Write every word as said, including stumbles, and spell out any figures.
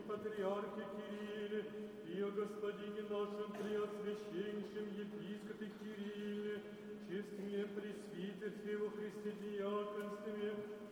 патриархе Кирилле и о Господине нашем преосвященнейшем епископе Кирилле, честном пресвитерстве во Христе диаконстве,